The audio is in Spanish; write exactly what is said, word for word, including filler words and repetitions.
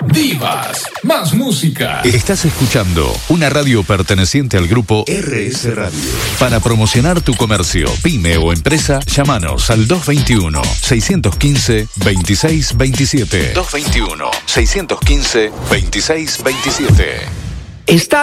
Divas, más música. Estás escuchando una radio perteneciente al grupo R S Radio. Para promocionar tu comercio, pyme o empresa, llámanos al dos veintiuno, seiscientos quince, veintiséis veintisiete. dos veintiuno, seiscientos quince, veintiséis veintisiete. Está